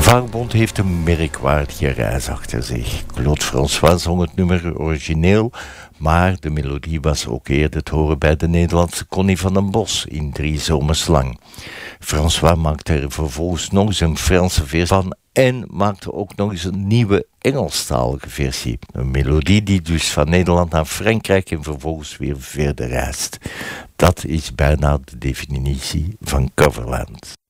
Vagebond heeft een merkwaardige reis achter zich. Claude François zong het nummer origineel, maar de melodie was ook eerder te horen bij de Nederlandse Connie van den Bos in 3 zomers lang. François maakte er vervolgens nog eens een Franse versie van en maakte ook nog eens een nieuwe Engelstalige versie. Een melodie die dus van Nederland naar Frankrijk en vervolgens weer verder reist. Dat is bijna de definitie van Coverland.